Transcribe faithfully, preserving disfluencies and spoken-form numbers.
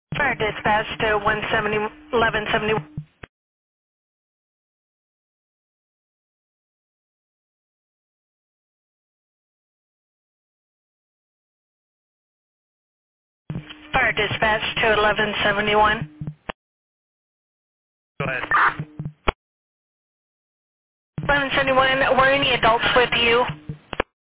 Fire dispatch to one seventy, eleven seventy. Fire dispatch to eleven seventy-one. Go ahead. eleven seventy-one, were any adults with you?